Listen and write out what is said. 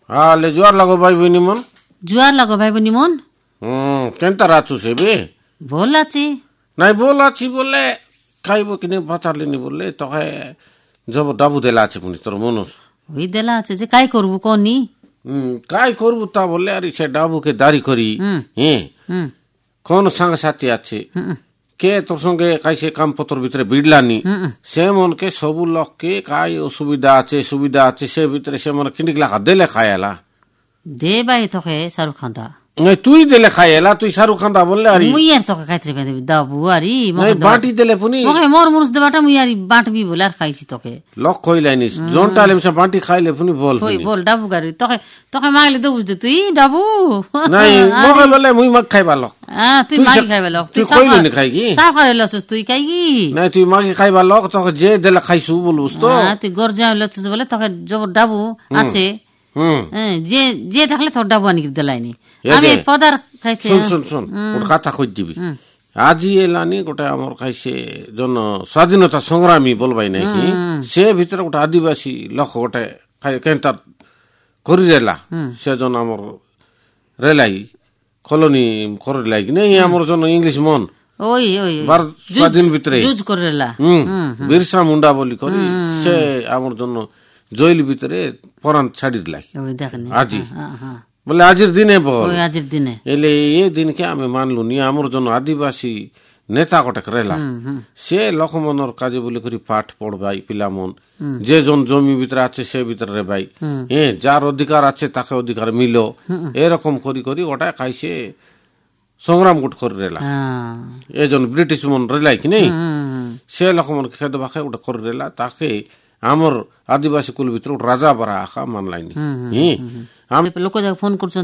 ले जुआर लगो भाई बनी मन जुआर लगो भाई बनी मन केंता राचू से बे बोल आची नहीं बोल आची बोले खाइबो कि नहीं पचारले बोले तो जब डाबू देला আছে পুনি তোর মনস ওই দেলা আছে যে কাই করব কোনি কাই করব তা বলে আর সে ডাবুকে দাড়ি করি কোন সঙ্গ সাথী আছে কে তোর সঙ্গে কাইসে কাম পত্র ভিতরে বিড়লানি সে মনকে সবু লোককে কাই অসুবিধা আছে সে ভিতরে সে মনে কিনিক লাখা দেলে খায়ালা দে ভাই তোকে শাহরুখ খান দা তুই দিলে খাইলা তুই শাহরুখ খান দা বললে আরি মুই আর তোকে খাইতে বেঁধে দাবু আরি বাটি দিলে পুনি মকে মোর মনুষ দেবাটা মুই আরি বাটবি বলে আর খাইছি তোকে লক কইলাইনি জনটা লেমসা বাটি খাইলে পুনি বল বল ডাবু গারি তোকে তোকে মাগলে দে বুঝতে তুই ডাবু নাই মকে বলে মুই মাগ খাইবা লক তুই মাগি খাইবা লক তুই কইলনি খাই কি সাফ করে লছস তুই খাই কি নাই তুই মাগি খাইবা লক তোকে যে দিলে খাইছু বলুস তো তুই গরজা লছস বলে তোকে জব ডাবু আছে যে যে থাকলে তোর ডাবু আনি দিলাইনি আমি পদার খাইছে শুন ওর কথা কই দিবি আজি এলানি গোটা আমার খাইছে জন স্বাধীনতা সংগ্রামী বলবাই নাকি সে ভিতরে গোটা আদিবাসী লোক গোটে খাই কেনতা করি রেলা সেজন আমার রেলাই কলোনি করে লাগি নাই আমার জন্য ইংলিশ মন ওই ওই ভারত স্বাধীন ভিতরে জুজ করে রেলা বিরসা মুন্ডা বলি করি সে আমার জন্য জইল ভিতরে পরান ছাড়ি দিলাই আজি বলে আজির দিনে বল আজির দিনে এলে এ দিনকে আমি মানলু নি আমার জন্য আদিবাসী নেতা কটেক রেলা সে লক্ষ্মণর কাজে বলে করি পাঠ পড়বাই পিলামন যে জন জমি ভিতরে আছে সে ভিতরে রে ভাই যার অধিকার আছে তাকে অধিকার মিল এরকম করি করি ওটা খাইছে সংগ্রাম গুট করে রেলা এজন ব্রিটিশ মন রেলাই কি নেই সে লক্ষ্মণ খেতে বাখে ওটা করে রেলা তাকে আমার আদিবাসী কুল ভিতরে রাজা বরা আখা মানলাইনি আমি লোক ফোন করছেন